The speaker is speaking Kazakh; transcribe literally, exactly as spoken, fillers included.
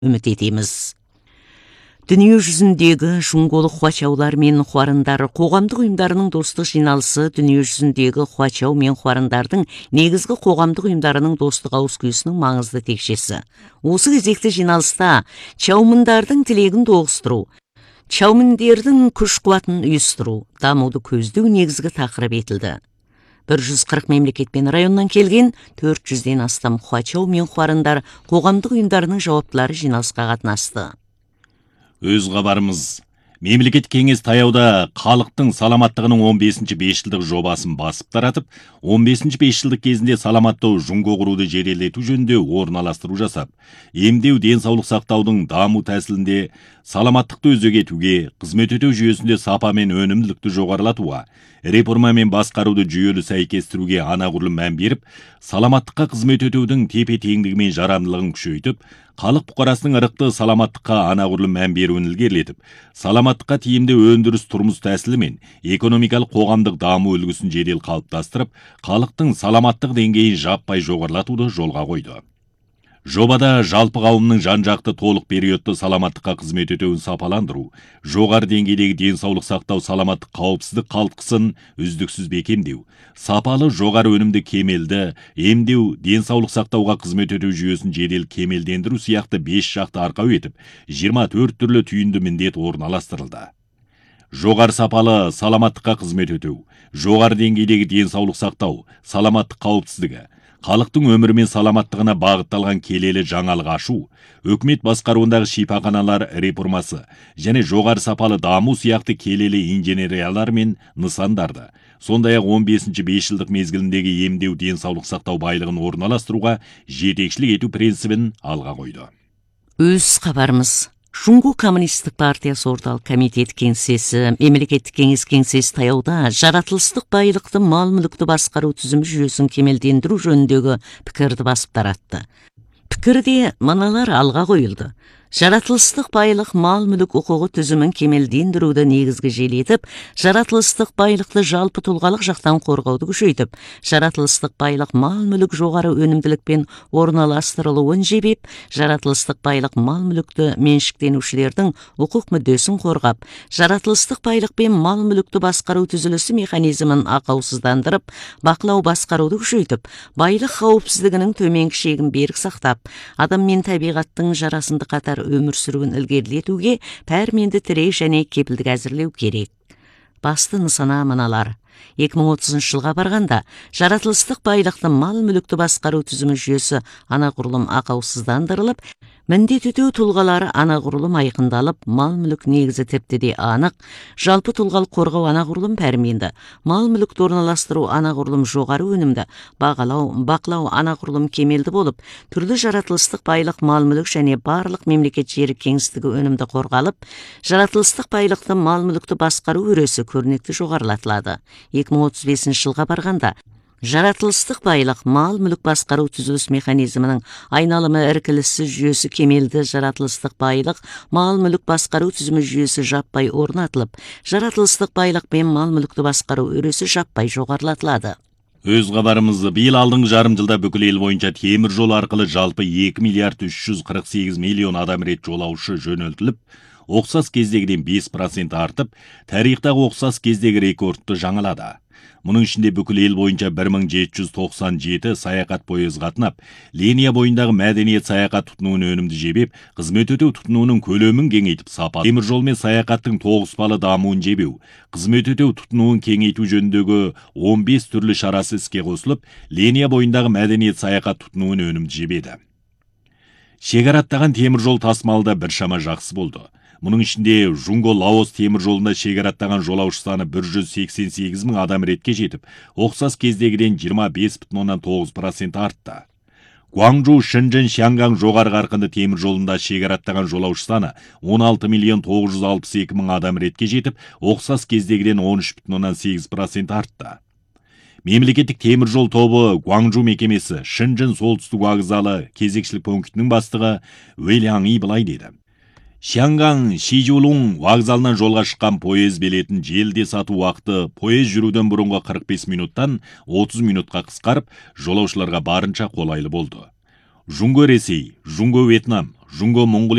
үміт етеміз. Дүние жүзіндегі жунголық хуачаулар мен хуарындар қоғамдық ұйымдарының достық жиналысы дүние жүзіндегі хуачау мен хуарындардың негізгі қоғамдық ұйымдарының достық ауызкүйісінің маңызды текшесі. Осы кезекті жиналыста чаумындардың тілегін тоғыстыру, чаумындердің күш қуатын үйістіру, дамуды көздеу негізгі тақырып етілді. бір жүз қырық мемлекет пен районнан келген төрт жүзден астам хуачау мен хуарындар қоғамдық ұйымдарының жауаптылары жиналысқа қатынасты. Өз хабарымыз. Мемлекет кеңес таяуда халықтың саламаттығының он бесінші бесжылдық жобасын басып таратып, он бесінші бесжылдық кезінде саламатты жунго құруды жеделдету жөнінде орналастыру жасап, емдеу денсаулық сақтаудың даму тәсілінде саламаттықты өзек етуге, қызмет өтеу жүйесінде сапа мен өнімділікті жоғарылатуға, реформа мен басқаруды жүйелі сәйкестіруге анағұрлым мән беріп, саламаттыққа қызмет өтеудің тепе-теңдігі мен жарамдылығын күшейтіп, халық бұқарасының ырықты саламаттыққа анағұрлым мән беруін ілгерілетіп, саламаттыққа тиімді өндіріс тұрмыс тәсілі мен экономикалық қоғамдық даму үлгісін жедел қалыптастырып, халықтың саламаттық деңгейін жаппай жоғарылатуды жолға қойды. Жобада жалпы қауымның жан-жақты толық периодты саламаттыққа қызмет өтеуін сапаландыру, жоғары деңгейдегі денсаулық сақтау саламаттық қауіпсіздік қалтқысын үздіксіз бекемдеу, сапалы жоғары өнімді кемелді, емдеу, денсаулық сақтауға қызмет өтеу жүйесін жедел кемелдендіру сияқты бес жақты арқау етіп, жиырма төрт түрлі түйінді міндет орналастырылды. Жоғары сапалы саламаттыққа қызмет өтеу, жоғары деңгейдегі денсаулық сақтау, саламаттық қауіпсіздігі, халықтың өмірі мен саламаттығына бағытталған келелі жаңалық ашу, өкімет басқаруындағы шипаханалар реформасы және жоғары сапалы даму сияқты келелі инженериялар мен нысандарды, сондай-ақ он бесінші бесжылдық мезгіліндегі емдеу денсаулық сақтау байлығын орналастыруға жетекшілік ету принцибін алға қойды. Өз хабарымыз. Жунго коммунистік партиясы орталық комитет кеңсесі, мемлекеттік кеңес кеңсесі таяуда жаратылыстық байлықты мал мүлікті басқару түзімі жүйесін кемелдендіру жөніндегі пікірді басып таратты. Пікірде мыналар алға қойылды. Жаратылыстық байлық мал мүлік құқығы түзімін кемелдендіруді негізгі желетіп, жаратылыстық байлықты жалпы тұлғалық жақтан қорғауды күшейтіп, жаратылыстық байлық мал мүлік жоғары өнімділікпен орналастырылуын жебеп, жаратылыстық байлық мал мүлікті меншіктенушілердің құқық мүддесін қорғап, жаратылыстық байлық пен мал мүлікті басқару түзілісі механизмін ақаусыздандырып, бақылау басқаруды күшейтіп, байлық қауіпсіздігінің төменгі шегін берік сақтап, адам мен табиғаттың жарасымды қатар өмір сүруін ілгерілетуге пәрменді тірек және кепілдік әзірлеу керек. Басты нысана мыналар. екі мың отызыншы жылға барғанда жаратылыстық байлықты мал мүлікті басқару түзімі жүйесі анағұрлым ақаусыздандырылып, міндет өтеу тұлғалары анағұрлым айқындалып, мал мүлік негізі тіпті де анық, жалпы тұлғалық қорғау анағұрлым пәрменді, мал мүлікті орналастыру анағұрлым жоғары өнімді, бағалау, бақылау анағұрлым кемелді болып, түрлі жаратылыстық байлық мал мүлік және барлық мемлекет жері кеңістігі өнімді қорғалып, жаратылыстық байлықты мал мүлікті басқару өресі көрнекті жоғарылатылады. екі мың отыз бесінші жылға барғанда жаратылыстық байлық мал мүлік басқару түзіліс механизмінің айналымы іркіліссіз жүйесі кемелді, жаратылыстық байлық мал мүлік басқару түзімі жүйесі жаппай орнатылып, жаратылыстық байлық пен мал мүлікті басқару өресі жаппай жоғарылатылады. Өз хабарымызды биыл алдыңғы жарым жылда бүкіл ел бойынша темір жол арқылы жалпы екі миллиард үш жүз қырық сегіз миллион адам рет жолаушы жөнелтіліп, оқсас кездегіден бес процент артып, тарихтағы оқсас кездегі рекордты жаңалады. Мұның ішінде бүкіл ел бойынша бір мың жеті жүз тоқсан жеті саяхат пойыз қатынап, линия бойындағы мәдениет саяхат тұтынуын өнімді жебеп, қызмет өтеу тұтынуының көлемін кеңейтіп, сапа темір жол мен саяхаттың тоғыспалы дамуын жебеу, қызмет өтеу тұтынуын кеңейту жөніндегі он бес түрлі шарасы іске қосылып, линия бойындағы мәдениет саяхат тұтынуын өнімді жебеді. Шекараттаған темір жол тасымалда біршама жақсы болды. Мұның ішінде Жунго-Лаос темір жолында шекараттаған жолаушы саны бір жүз сексен сегіз мың адам ретке жетіп, оқсас кездегіден жиырма бес бүтін оннан тоғыз процент артты. Гуанчжоу, Шэньчжэнь, Шаньган жоғары қарқынды темір жолында шекараттаған жолаушы саны он алты миллион тоғыз жүз алпыс екі мың адам ретке жетіп, оқсас кездегіден он үш бүтін оннан сегіз процент артты. Мемлекеттік темір жол тобы Гуанчжоу мекемесі Шэньчжэнь солтүстік вокзалы кезекшілік пунктінің бастығы Уэлян И былай деді. Шаньган Шижулун вокзалынан жолға шыққан пойыз билетін желде сату уақыты пойыз жүруден бұрынғы қырық бес минуттан отыз минутқа қысқарып, жолаушыларға барынша қолайлы болды. Жунго Ресей, Жунго Вьетнам, Жунго Моңғол